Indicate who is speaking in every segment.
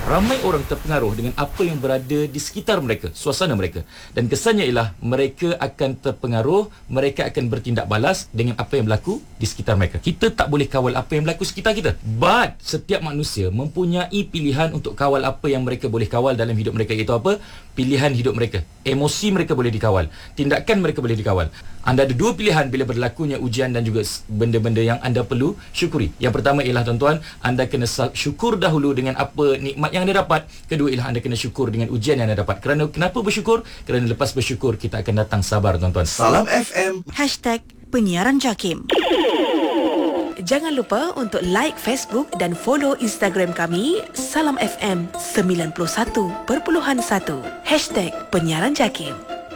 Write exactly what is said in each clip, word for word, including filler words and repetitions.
Speaker 1: Ramai orang terpengaruh dengan apa yang berada di sekitar mereka, suasana mereka. Dan kesannya ialah mereka akan terpengaruh, mereka akan bertindak balas dengan apa yang berlaku di sekitar mereka. Kita tak boleh kawal apa yang berlaku sekitar kita. But setiap manusia mempunyai pilihan untuk kawal apa yang mereka boleh kawal dalam hidup mereka, iaitu apa? Pilihan hidup mereka. Emosi mereka boleh dikawal, tindakan mereka boleh dikawal. Anda ada dua pilihan bila berlakunya ujian dan juga benda-benda yang anda perlu syukuri. Yang pertama ialah tuan-tuan, anda kena syukur dahulu dengan apa nikmat yang anda dapat. Kedua ialah anda kena syukur dengan ujian yang anda dapat. Kerana kenapa bersyukur? Kerana lepas bersyukur kita akan datang sabar, tuan-tuan.
Speaker 2: Salam F M.
Speaker 3: Hashtag Penyiaran Jakim. Jangan lupa untuk like Facebook dan follow Instagram kami Salam F M sembilan puluh satu perpuluhan satu. Hashtag Penyiaran Jakim.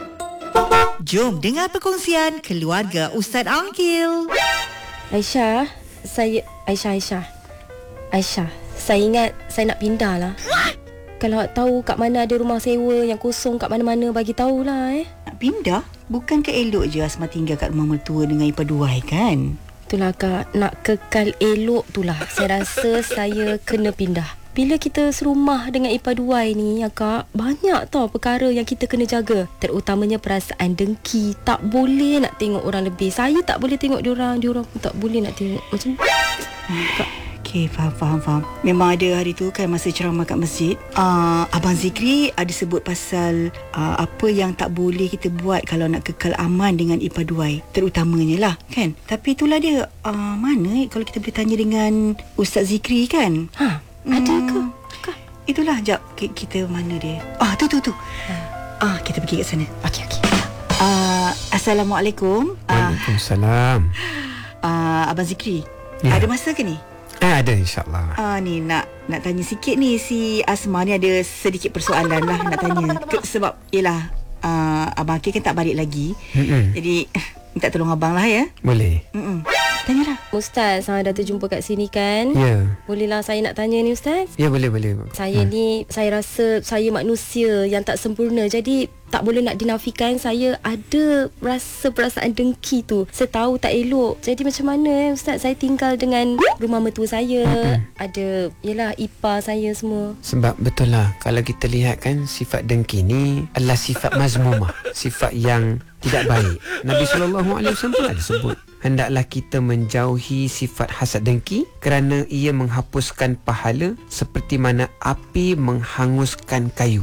Speaker 3: Jom dengar perkongsian keluarga Ustaz Angkil.
Speaker 4: Aisyah, saya Aisyah Aisyah. Aisyah, saya ingat saya nak pindah lah. Kalau tahu kat mana ada rumah sewa yang kosong kat mana-mana, bagi tahulah eh.
Speaker 3: Nak pindah? Bukankah elok je Asma tinggal kat rumah mertua dengan ipaduai kan?
Speaker 4: Itulah kak, nak kekal elok tulah. Saya rasa saya kena pindah. Bila kita serumah dengan ipaduai ni ya kak, banyak tau perkara yang kita kena jaga. Terutamanya perasaan dengki. Tak boleh nak tengok orang lebih. Saya tak boleh tengok diorang, diorang pun tak boleh nak tengok. Macam kak.
Speaker 3: Okey, faham, faham, faham. Memang ada hari tu kan masa ceramah kat masjid, uh, Abang Zikri ada sebut pasal uh, apa yang tak boleh kita buat kalau nak kekal aman dengan ipaduai. Terutamanya lah kan. Tapi itulah dia, uh, mana eh, kalau kita boleh tanya dengan Ustaz Zikri kan.
Speaker 4: Ha, ada
Speaker 3: hmm,
Speaker 4: ke? Kak?
Speaker 3: Itulah, jap kita mana dia. Ah, tu, tu, tu. Ha. Ah, kita pergi kat sana.
Speaker 4: Okey, okey.
Speaker 3: Uh, Assalamualaikum.
Speaker 5: Waalaikumsalam.
Speaker 3: Uh, Abang Zikri,
Speaker 5: ya.
Speaker 3: Ada masa ke ni?
Speaker 5: Ah, ada insyaAllah.
Speaker 3: Ah ni nak nak tanya sikit ni, si Asma ni ada sedikit persoalan lah nak tanya. Ke, sebab yelah uh, Abang Akil kan tak balik lagi. Mm-mm. Jadi minta tolong abang lah ya.
Speaker 5: Boleh.
Speaker 3: Mm-mm. Tanyalah.
Speaker 4: Ustaz, saya dah terjumpa kat sini kan?
Speaker 5: Ya.
Speaker 4: Bolehlah saya nak tanya ni Ustaz?
Speaker 5: Ya, boleh, boleh.
Speaker 4: Saya
Speaker 5: ha.
Speaker 4: ni, saya rasa saya manusia yang tak sempurna. Jadi tak boleh nak dinafikan saya ada rasa perasaan dengki tu. Saya tahu tak elok. Jadi macam mana eh Ustaz? Saya tinggal dengan rumah mertua saya. Mm-hmm. Ada, yelah, ipar saya semua.
Speaker 5: Sebab betul lah, kalau kita lihat kan, sifat dengki ni adalah sifat mazmumah. Sifat yang tidak baik. Nabi sallallahu alaihi wasallam pun ada sebut, hendaklah kita menjauhi sifat hasad dengki kerana ia menghapuskan pahala seperti mana api menghanguskan kayu.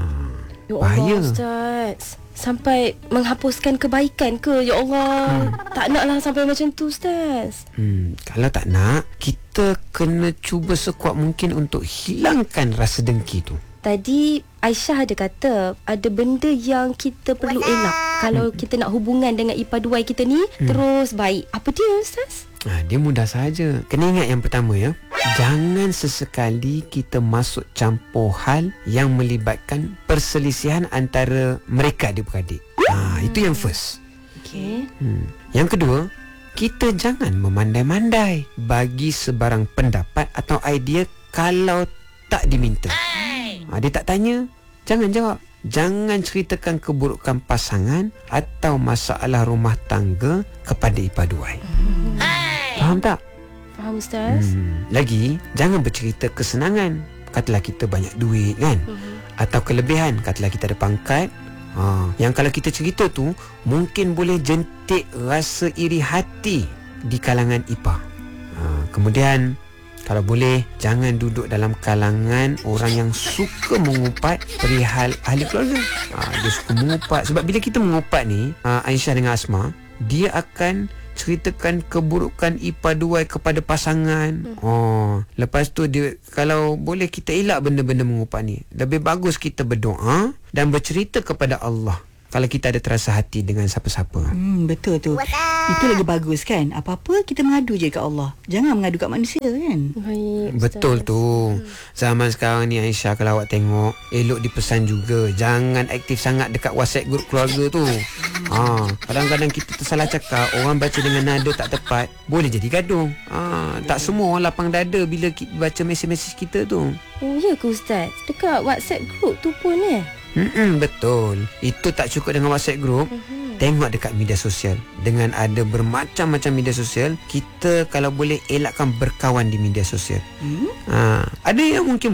Speaker 4: Ya
Speaker 5: Bahaya.
Speaker 4: Allah Ustaz, sampai menghapuskan kebaikan ke? Ya Allah, hmm. tak naklah sampai macam tu Ustaz.
Speaker 5: Hmm, kalau tak nak, kita kena cuba sekuat mungkin untuk hilangkan rasa dengki tu.
Speaker 4: Tadi Aisyah ada kata ada benda yang kita perlu elak kalau hmm. kita nak hubungan dengan ipaduai kita ni hmm. terus baik. Apa dia Ustaz?
Speaker 5: Ha, dia mudah sahaja. Kena ingat yang pertama ya, jangan sesekali kita masuk campur hal yang melibatkan perselisihan antara mereka adik-beradik. Ha, hmm. itu yang first.
Speaker 4: Okey.
Speaker 5: Hmm. Yang kedua, kita jangan memandai-mandai bagi sebarang pendapat atau idea kalau tak diminta. Ha, dia tak tanya, jangan jawab. Jangan ceritakan keburukan pasangan atau masalah rumah tangga kepada ipaduai. Hmm. Faham tak?
Speaker 4: Faham Ustaz.
Speaker 5: Hmm. Lagi, jangan bercerita kesenangan. Katalah kita banyak duit kan, hmm. atau kelebihan. Katalah kita ada pangkat. Ha, yang kalau kita cerita tu mungkin boleh jentik rasa iri hati di kalangan ipar. Ha, kemudian kalau boleh, jangan duduk dalam kalangan orang yang suka mengupat perihal ahli keluarga. Ha, dia suka mengupat. Sebab bila kita mengupat ni, ha, Aisyah dengan Asma, dia akan ceritakan keburukan ipaduai kepada pasangan. Hmm. Oh, lepas tu dia, kalau boleh kita elak benda-benda mengupat ni. Lebih bagus kita berdoa dan bercerita kepada Allah kalau kita ada terasa hati dengan siapa-siapa.
Speaker 3: Hmm, betul tu. Itu lagi bagus kan. Apa-apa kita mengadu je kat Allah. Jangan mengadu kat manusia kan.
Speaker 4: Baik,
Speaker 5: betul tu. Hmm. Zaman sekarang ni Aisyah, kalau awak tengok, elok dipesan juga, jangan aktif sangat dekat WhatsApp grup keluarga tu. Ha, kadang-kadang kita tersalah cakap, orang baca dengan nada tak tepat, boleh jadi gaduh. Ha, tak semua orang lapang dada bila baca mesej-mesej kita tu.
Speaker 4: Oh ya ke Ustaz? Dekat WhatsApp group tu pun eh?
Speaker 5: Hmm, betul. Itu tak cukup dengan WhatsApp group. Uh-huh. Tengok dekat media sosial. Dengan ada bermacam-macam media sosial, kita kalau boleh elakkan berkawan di media sosial. Hmm? Ha, ada yang mungkin boleh,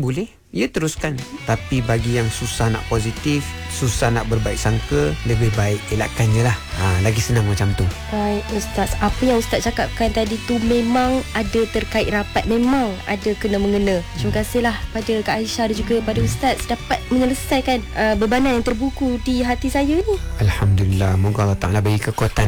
Speaker 5: ya teruskan. Tapi bagi yang susah nak positif, susah nak berbaik sangka, lebih baik elakkan je lah. ha, Lagi senang macam tu.
Speaker 4: Baik Ustaz, apa yang Ustaz cakapkan tadi tu memang ada terkait rapat, memang ada kena-mengena. Terima kasihlah pada Kak Aisyah dan juga pada Ustaz dapat menyelesaikan uh, bebanan yang terbuku di hati saya ni.
Speaker 5: Alhamdulillah, moga Allah Ta'ala bagi kekuatan